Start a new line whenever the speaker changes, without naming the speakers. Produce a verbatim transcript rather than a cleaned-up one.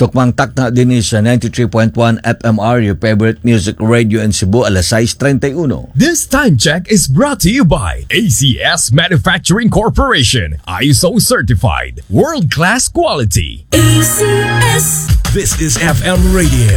Tukmang tak na din sa ninety-three point one F M R, your favorite music radio in Cebu, alas sais thirty-one.
This time check is brought to you by A C S Manufacturing Corporation, I S O certified, world-class quality.
A C S.
This is F M Radio.